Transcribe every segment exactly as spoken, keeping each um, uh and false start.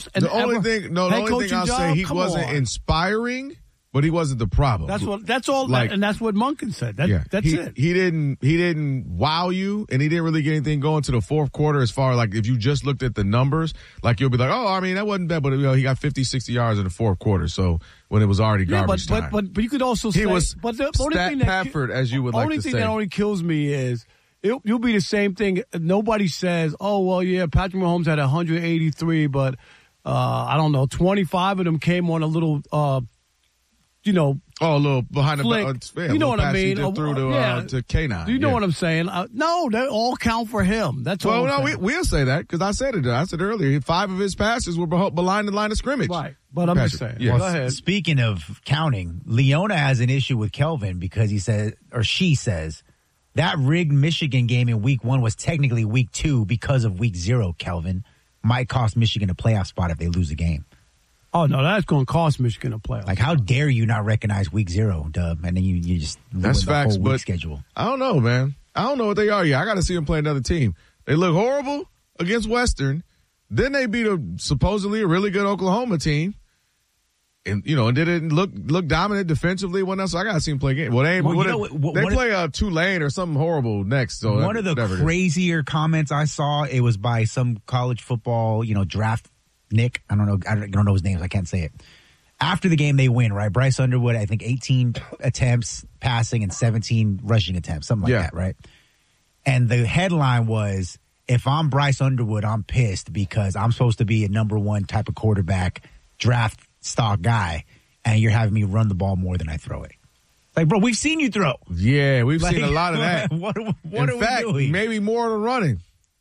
an the only ever thing, no, the head only thing I'll job? say, he Come wasn't on. inspiring, but he wasn't the problem. That's what. That's all. Like, and that's what Monken said. That, yeah, that's he, it. He didn't. He didn't wow you, and he didn't really get anything going to the fourth quarter. As far like if you just looked at the numbers, like you'll be like, oh, I mean that wasn't bad, but you know, he got fifty, sixty yards in the fourth quarter. So when it was already Yeah, garbage but, time, but but but you could also he say was but the only stat thing that Pafford, as you would like only to thing say. that only kills me is it, you'll be the same thing. Nobody says, oh well, yeah, Patrick Mahomes had one hundred eighty-three, but uh, I don't know, twenty-five of them came on a little, uh, you know. Oh, a little behind flick. the, uh, yeah, you know what I pass he mean? just threw to, yeah. uh, to K nine. Do you know yeah. what I'm saying? Uh, no, they all count for him. That's well, all. no, I'm we, saying. we'll say that because I said it. I said earlier, five of his passes were behind the line of scrimmage. Right, but I'm Patrick, just saying. yes. Go ahead. Speaking of counting, Leona has an issue with Kelvin because he says, or she says, that rigged Michigan game in week one was technically week two because of week zero, Kelvin. Might cost Michigan a playoff spot if they lose the game. Oh, no, that's going to cost Michigan a playoff. Like, how dare you not recognize week zero, Dub, and then you, you just ruin That's the facts, whole week but schedule. I don't know, man. I don't know what they are yet. I got to see them play another team. They look horrible against Western. Then they beat a supposedly a really good Oklahoma team. And, you know, and didn't look look dominant defensively. What else? So I got to see them play again. Well, they, Well, what you know it, what- they what play a Tulane or something horrible next. So One of the whatever it is. crazier comments I saw, it was by some college football, you know, draft Nick. I don't know. I don't, I don't know his name. I can't say it. After the game, they win, right? Bryce Underwood, I think eighteen attempts passing and seventeen rushing attempts, something like Yeah. that, right? And the headline was, if I'm Bryce Underwood, I'm pissed because I'm supposed to be a number one type of quarterback, draft stock guy, and you're having me run the ball more than I throw it. Like, bro, we've seen you throw. Yeah, we've Like, seen a lot of that. What, what In are fact, we doing? maybe more than running.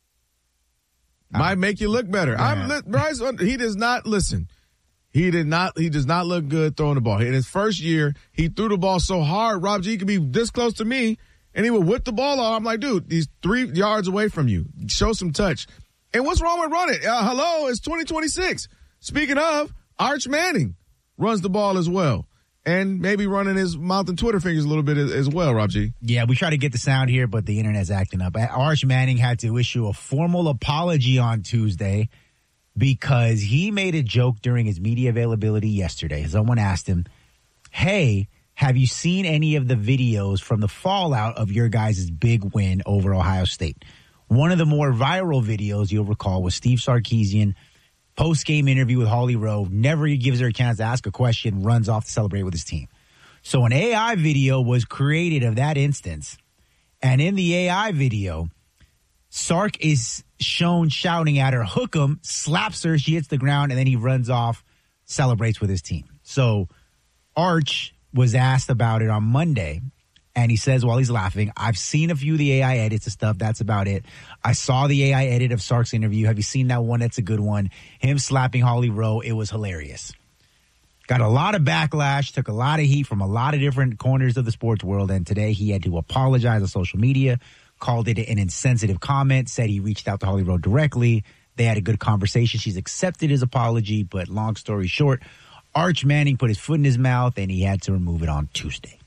Might make you look better. I'm li- Bryce. He does not listen. He did not. He does not look good throwing the ball. In his first year, he threw the ball so hard. Rob G could be this close to me, and he would whip the ball off. I'm like, dude, he's three yards away from you. Show some touch. And what's wrong with running? Uh, hello, it's twenty twenty-six. Speaking of, Arch Manning runs the ball as well, and maybe running his mouth and Twitter fingers a little bit as, as well. Rob G. Yeah, we try to get the sound here, but the internet's acting up. Arch Manning had to issue a formal apology on Tuesday because he made a joke during his media availability yesterday. Someone asked him, hey, have you seen any of the videos from the fallout of your guys' big win over Ohio State? One of the more viral videos you'll recall was Steve Sarkisian, post-game interview with Holly Rowe, never gives her a chance to ask a question, runs off to celebrate with his team. So an A I video was created of that instance, and in the A I video, Sark is shown shouting at her, hook 'em, slaps her, she hits the ground, and then he runs off, celebrates with his team. So Arch was asked about it on Monday, and he says while he's laughing, I've seen a few of the A I edits and stuff. That's about it. I saw the A I edit of Sark's interview. Have you seen that one? That's a good one. Him slapping Holly Rowe. It was hilarious. Got a lot of backlash, took a lot of heat from a lot of different corners of the sports world, and today he had to apologize on social media, called it an insensitive comment, said he reached out to Holly Rowe directly. They had a good conversation. She's accepted his apology, but long story short, Arch Manning put his foot in his mouth, and he had to remove it on Tuesday.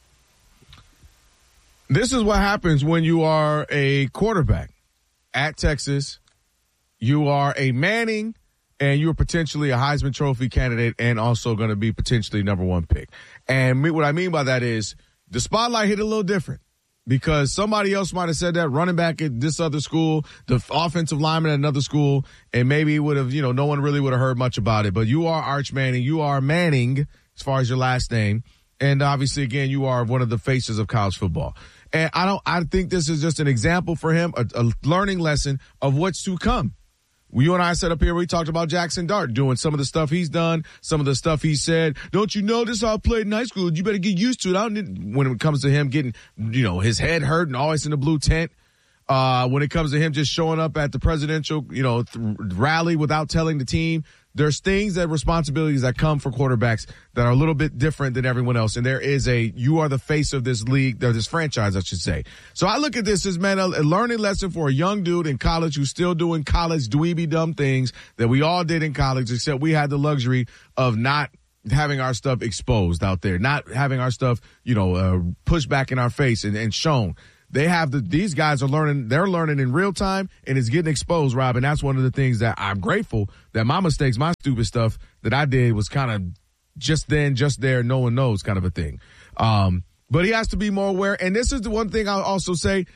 This is what happens when you are a quarterback at Texas. You are a Manning, and you are potentially a Heisman Trophy candidate and also going to be potentially number one pick. And me, what I mean by that is the spotlight hit a little different because somebody else might have said that, running back at this other school, the offensive lineman at another school, and maybe it would have, you know, no one really would have heard much about it. But you are Arch Manning. You are Manning as far as your last name. And obviously, again, you are one of the faces of college football. And I don't, I think this is just an example for him, a, a learning lesson of what's to come. You and I sat up here, we talked about Jackson Dart doing some of the stuff he's done, some of the stuff he said. Don't you know this is how I played in high school? You better get used to it. I don't need, when it comes to him getting, you know, his head hurt and always in the blue tent. Uh, when it comes to him just showing up at the presidential, you know, th- rally without telling the team, there's things that responsibilities that come for quarterbacks that are a little bit different than everyone else. And there is a, you are the face of this league, or this franchise, I should say. So I look at this as, man, a, a learning lesson for a young dude in college who's still doing college dweeby dumb things that we all did in college, except we had the luxury of not having our stuff exposed out there, not having our stuff, you know, uh, pushed back in our face and, and shown. they have the, these guys are learning, they're learning in real time and it's getting exposed, Rob. And that's one of the things that I'm grateful that my mistakes, my stupid stuff that I did was kind of just then, just there, no one knows kind of a thing. Um, but he has to be more aware. And this is the one thing I'll also say,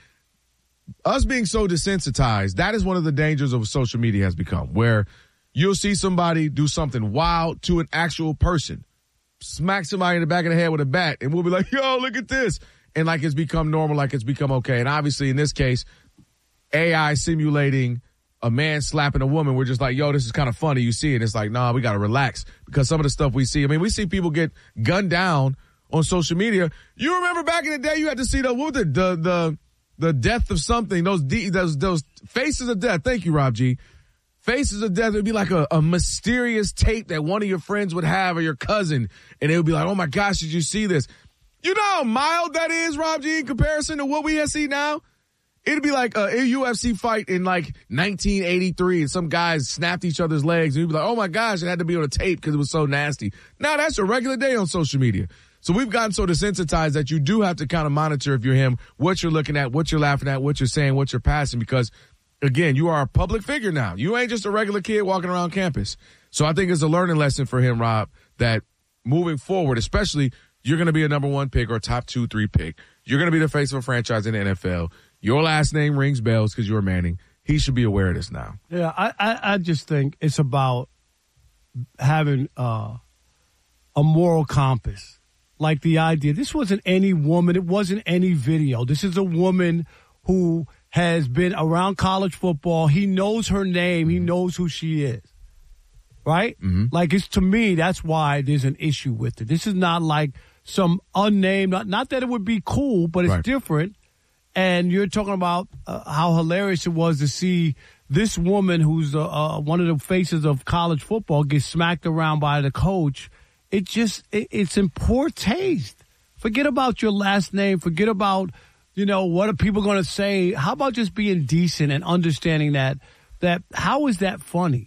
us being so desensitized, that is one of the dangers of social media has become, where you'll see somebody do something wild to an actual person, smack somebody in the back of the head with a bat, and we'll be like, yo, look at this. And like it's become normal, like it's become okay. And obviously in this case, A I simulating a man slapping a woman, we're just like, yo, this is kind of funny. You see it. It's like, nah, we got to relax because some of the stuff we see, I mean, we see people get gunned down on social media. You remember back in the day, you had to see the, what was it, the, the, the death of something, those, those, those faces of death. Thank you, Rob G. Faces of death. It would be like a, a mysterious tape that one of your friends would have or your cousin. And it would be like, oh my gosh, did you see this? You know how mild that is, Rob G, in comparison to what we see now? It'd be like a, a U F C fight in like nineteen eighty-three and some guys snapped each other's legs and you'd be like, oh my gosh, it had to be on a tape because it was so nasty. Now that's a regular day on social media. So we've gotten so desensitized that you do have to kind of monitor if you're him, what you're looking at, what you're laughing at, what you're saying, what you're passing, because again, you are a public figure now. You ain't just a regular kid walking around campus. So I think it's a learning lesson for him, Rob, that moving forward, especially you're going to be a number one pick or a top two, three pick. You're going to be the face of a franchise in the N F L. Your last name rings bells because you're Manning. He should be aware of this now. Yeah, I, I, I just think it's about having uh, a moral compass. Like the idea, this wasn't any woman. It wasn't any video. This is a woman who has been around college football. He knows her name. He knows who she is. Right? Mm-hmm. Like, it's to me, that's why there's an issue with it. This is not like some unnamed, not, not that it would be cool, but it's right. different. And you're talking about uh, how hilarious it was to see this woman who's uh, uh, one of the faces of college football get smacked around by the coach. It just, it, it's in poor taste. Forget about your last name. Forget about, you know, what are people going to say? How about just being decent and understanding that, that how is that funny?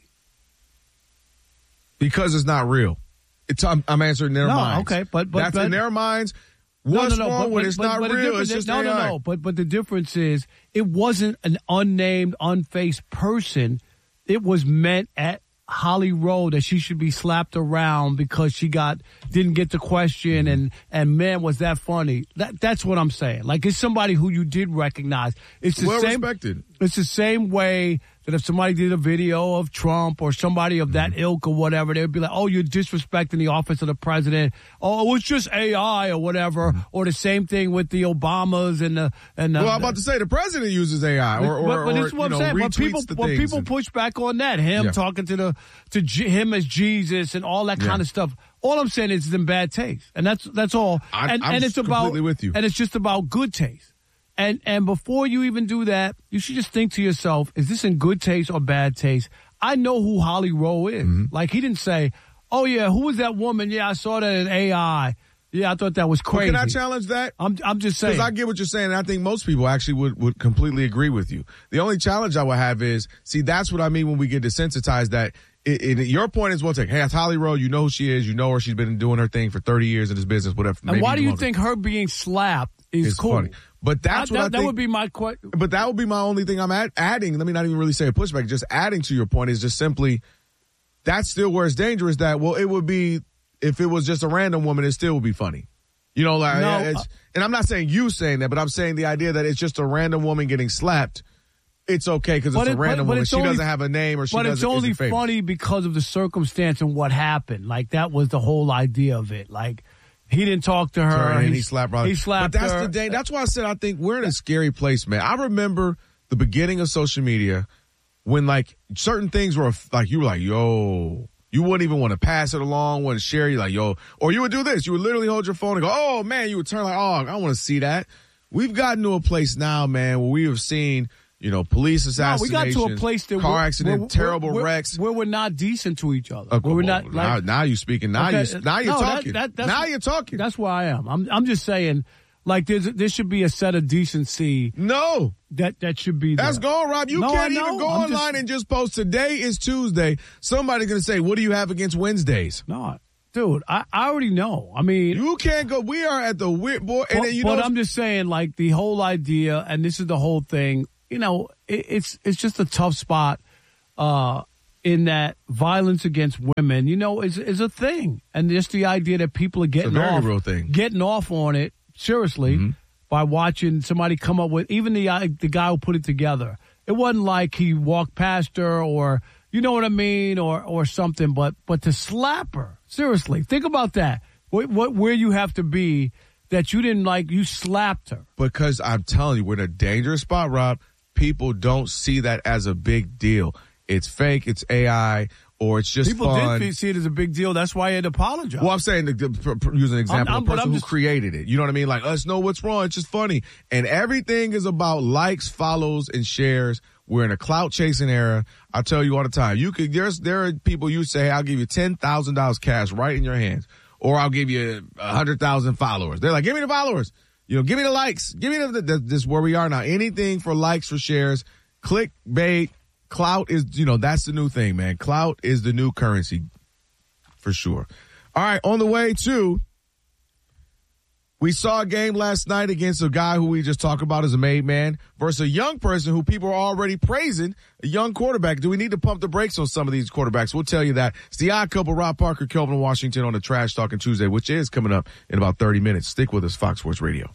Because it's not real. It's I'm, I'm answering their no, minds. Okay, but, but that's but, in their minds. What's no, no, no, wrong but, with but, it's but, not but real? It's just no, A I. no, no. But but the difference is it wasn't an unnamed, unfaced person. It was meant at Holly Rowe that she should be slapped around because she got didn't get the question and and man was that funny. That that's what I'm saying. Like it's somebody who you did recognize. It's the well same. Respected. It's the same way that if somebody did a video of Trump or somebody of that ilk or whatever, they'd be like, oh, you're disrespecting the office of the president. Oh, it was just A I or whatever. Mm-hmm. Or the same thing with the Obamas and the and the, well, I'm about to say the president uses A I or or, but, but or it's what you I'm know, saying. When retweets people the when things people and, push back on that, him yeah. talking to the to G, him as Jesus and all that yeah. kind of stuff. All I'm saying is it's in bad taste, and that's that's all. I, and I'm and it's about completely with you. and it's just about good taste. And and before you even do that, you should just think to yourself, is this in good taste or bad taste? I know who Holly Rowe is. Mm-hmm. Like, he didn't say, oh, yeah, who was that woman? Yeah, I saw that in A I. Yeah, I thought that was crazy. Well, can I challenge that? I'm I'm just saying. Because I get what you're saying, and I think most people actually would, would completely agree with you. The only challenge I would have is, see, that's what I mean when we get desensitized, that it, it, your point is one thing. Hey, it's Holly Rowe. You know who she is. You know her. She's been doing her thing for thirty years in this business, whatever. And why do you longer. think her being slapped is it's cool? Funny. But that's I, what that, I think. That would be my question. But that would be my only thing I'm add, adding. Let me not even really say a pushback. Just adding to your point is just simply, that's still where it's dangerous. That, well, it would be, if it was just a random woman, it still would be funny. You know, like, no, it's, uh, and I'm not saying you saying that, but I'm saying the idea that it's just a random woman getting slapped. It's okay because it's it, a random but, but woman. She only, doesn't have a name or she but doesn't. But it's only isn't funny because of the circumstance and what happened. Like, that was the whole idea of it. Like, he didn't talk to her. And he, he slapped Riley. He slapped but that's her. the day. That's why I said I think we're in a scary place, man. I remember the beginning of social media when, like, certain things were like, you were like, yo, you wouldn't even want to pass it along, wouldn't share. You like, yo, or you would do this. You would literally hold your phone and go, oh man, you would turn like, oh, I want to see that. We've gotten to a place now, man, where we have seen, you know, police assassinations, no, we got to a place that car we're, accident, we're, terrible we're, wrecks, where we're not decent to each other. Uh, where we're not. now, Like, now you're speaking. Now okay, you now you're no, talking. That, that, now you're talking. That's where I am. I'm I'm just saying, like, there's there should be a set of decency. No, that that should be there. That's gone, Rob. You no, can't even go I'm online just, and just post today is Tuesday. Somebody's gonna say, what do you have against Wednesdays? No. Dude, I, I already know. I mean, You can't go. We are at the weird boy. And but, then, you but know, I'm just saying, like, the whole idea, and this is the whole thing, you know, it, it's it's just a tough spot uh, in that violence against women, you know, is is a thing. And just the idea that people are getting very off, real thing. getting off on it, seriously, Mm-hmm. by watching somebody come up with, even the, uh, the guy who put it together. It wasn't like he walked past her or, you know what I mean, or or something, but but to slap her, seriously, think about that. What, what where you have to be that you didn't like, you slapped her. because I'm telling you, we're in a dangerous spot, Rob. People don't see that as a big deal. It's fake, it's A I, or it's just People fun. did see it as a big deal. That's why he had to apologize. Well, I'm saying, the, the, for- using an example, I'm- I'm- the but person I'm who just- created it. You know what I mean? Like, us know what's wrong. It's just funny. And everything is about likes, follows, and shares. We're in a clout chasing era. I tell you all the time. You could, there's, there are people you say, I'll give you ten thousand dollars cash right in your hands. Or I'll give you one hundred thousand followers. They're like, give me the followers. You know, give me the likes. Give me the, the, this is where we are now. Anything for likes, for shares, clickbait, clout is, you know, that's the new thing, man. Clout is the new currency for sure. All right, on the way to, we saw a game last night against a guy who we just talked about as a made man versus a young person who people are already praising, a young quarterback. Do we need to pump the brakes on some of these quarterbacks? We'll tell you that. It's the Odd Couple, Rob Parker, Kelvin Washington on the Trash Talking Tuesday, which is coming up in about thirty minutes. Stick with us, Fox Sports Radio.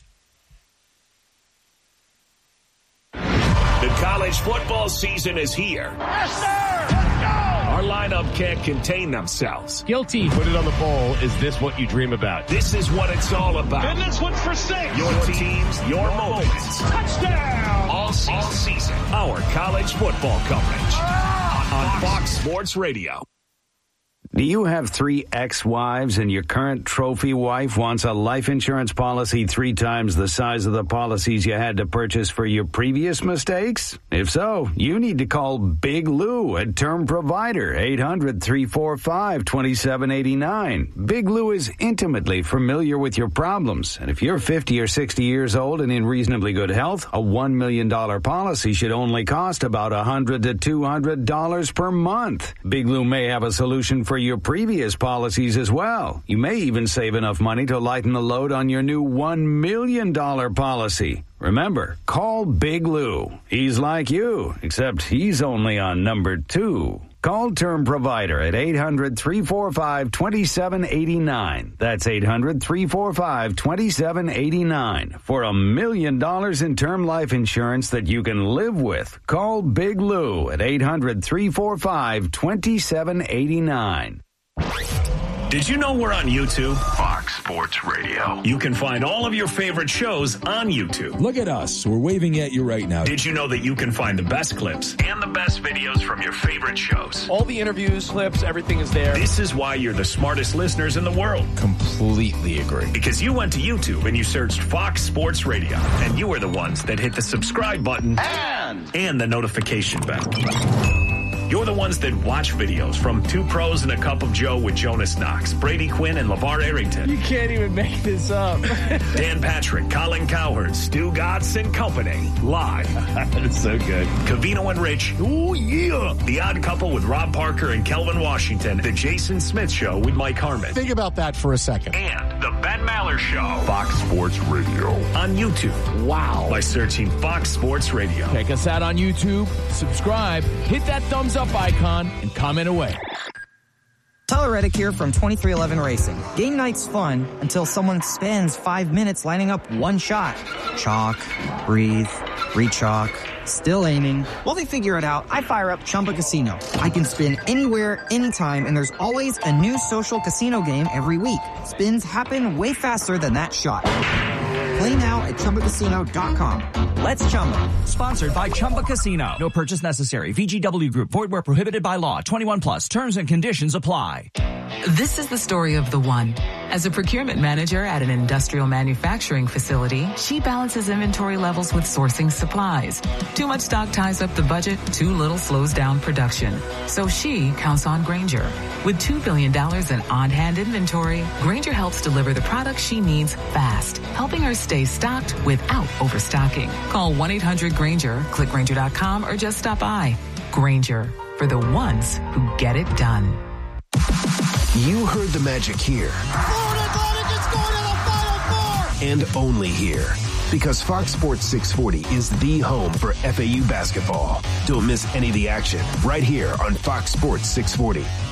The college football season is here. Yes, sir! Let's go! Our lineup can't contain themselves. Guilty. Put it on the bowl. Is this what you dream about? This is what it's all about. And this one's for six. Your teams, your moments. Touchdown! All season. All season. Our college football coverage on Fox Sports Radio. Do you have three ex-wives and your current trophy wife wants a life insurance policy three times the size of the policies you had to purchase for your previous mistakes? If so, you need to call Big Lou at Term Provider, eight hundred, three four five, two seven eight nine. Big Lou is intimately familiar with your problems, and if you're fifty or sixty years old and in reasonably good health, a one million dollars policy should only cost about one hundred to two hundred dollars per month. Big Lou may have a solution for your previous policies as well. You may even save enough money to lighten the load on your new one million dollars policy. Remember, call Big Lou. He's like you, except he's only on number two. Call Term Provider at eight hundred, three four five, two seven eight nine. That's eight hundred, three four five, two seven eight nine. For a million dollars in term life insurance that you can live with, call Big Lou at eight hundred, three four five, two seven eight nine. Did you know we're on YouTube? Fox Sports Radio. You can find all of your favorite shows on YouTube. Look at us. We're waving at you right now. Did you know that you can find the best clips and the best videos from your favorite shows? All the interviews, clips, everything is there. This is why you're the smartest listeners in the world. Completely agree. Because you went to YouTube and you searched Fox Sports Radio, and you were the ones that hit the subscribe button And and the notification bell. You're the ones that watch videos from Two Pros and a Cup of Joe with Jonas Knox, Brady Quinn, and LeVar Arrington. You can't even make this up. Dan Patrick, Colin Cowherd, Stu Gatz and Company. Live. It's so good. Cavino and Rich. Ooh, yeah. The Odd Couple with Rob Parker and Kelvin Washington. The Jason Smith Show with Mike Harmon. Think about that for a second. And the Ben Maller Show. Fox Sports Radio. On YouTube. Wow. By searching Fox Sports Radio. Check us out on YouTube. Subscribe. Hit that thumbs up icon and comment away. Tyler Reddick here from twenty-three eleven Racing. Game night's fun until someone spends five minutes lining up one shot. Chalk, breathe, re-chalk, still aiming. While they figure it out, I fire up Chumba Casino. I can spin anywhere, anytime, and there's always a new social casino game every week. Spins happen way faster than that shot. Play now at Chumba Casino dot com. Let's Chumba. Sponsored by Chumba Casino. No purchase necessary. V G W Group. Void where prohibited by law. twenty-one plus. Terms and conditions apply. This is the story of the one. As a procurement manager at an industrial manufacturing facility, she balances inventory levels with sourcing supplies. Too much stock ties up the budget, too little slows down production. So she counts on Grainger. With two billion dollars in on-hand inventory, Grainger helps deliver the products she needs fast, helping her stay stocked without overstocking. Call one eight hundred Grainger, click Grainger dot com, or just stop by. Grainger, for the ones who get it done. You heard the magic here. Florida Atlantic is going to the Final Four! And only here. Because Fox Sports six forty is the home for F A U basketball. Don't miss any of the action right here on Fox Sports six forty.